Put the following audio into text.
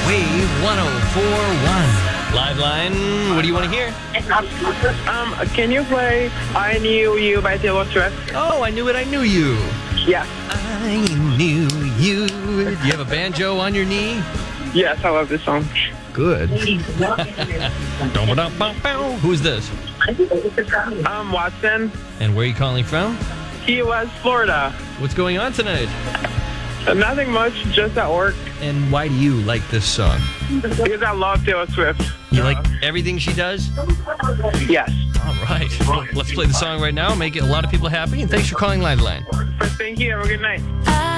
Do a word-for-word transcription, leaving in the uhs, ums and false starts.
Wave one oh four point one. Live line, what do you want to hear? Um, can you play I Knew You by Taylor Swift? Oh, I knew it, I knew you. Yeah. I knew you. Do you have a banjo on your knee? Yes, I love this song. Good. Who's this? Um, Watson. And where are you calling from? Key West, Florida. What's going on tonight? Nothing much, just at work. And why do you like this song? Because I love Taylor Swift. You like everything she does? Yes. All right. Well, let's play the song right now, make it a lot of people happy, and thanks for calling Live Line. Thank you. Have a good night.